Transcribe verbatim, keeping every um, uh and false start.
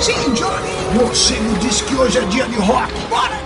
Sim, Johnny. Você me disse que hoje é dia de rock. Bora!